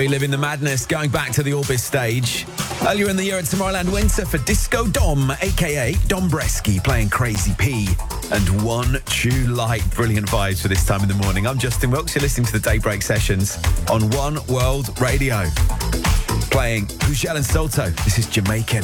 Reliving the madness, going back to the Orbis stage. Earlier in the year at Tomorrowland Winter for Disco Dom, a.k.a. Dom Bresky, playing Crazy P. And One True Light. Brilliant vibes for this time in the morning. I'm Justin Wilkes. You're listening to the Daybreak Sessions on One World Radio. Playing Pujol and Salto. This is Jamaican.